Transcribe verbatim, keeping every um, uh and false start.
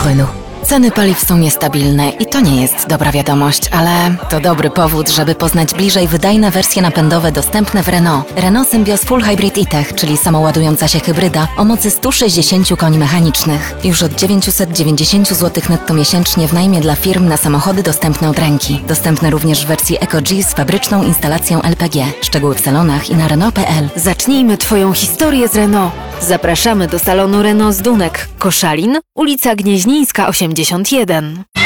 Renault. Ceny paliw są niestabilne i to nie jest dobra wiadomość, ale to dobry powód, żeby poznać bliżej wydajne wersje napędowe dostępne w Renault. Renault Symbioz Full Hybrid E-Tech, czyli samoładująca się hybryda o mocy sto sześćdziesiąt koni mechanicznych. Już od dziewięćset dziewięćdziesiąt złotych netto miesięcznie w najmie dla firm na samochody dostępne od ręki. Dostępne również w wersji EcoG z fabryczną instalacją L P G. Szczegóły w salonach i na Renault kropka p l. Zacznijmy Twoją historię z Renault. Zapraszamy do salonu Renault z Dunek, Koszalin, ulica Gnieźnieńska osiemdziesiąt jeden.